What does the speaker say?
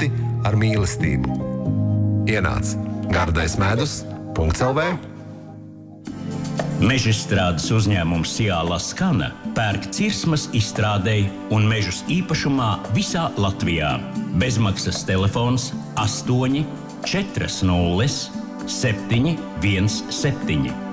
Gluti ar mīlestību. Ienāc gardais-medus.lv. Mežstrādes uzņēmums Ciāla Skana pērk cirsmas izstrādei un mežus īpašumā visā Latvijā. Bezmaksas telefons 8 40 717.